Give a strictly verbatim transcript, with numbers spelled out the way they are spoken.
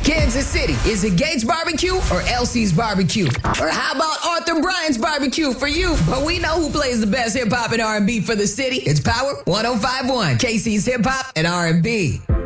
Kansas City, is it Gates Barbecue or Elsie's Barbecue? Or how about Arthur Bryant's Barbecue for you? But we know who plays the best hip-hop and R and B for the city. It's Power one oh five point one, K C's Hip Hop and R and B.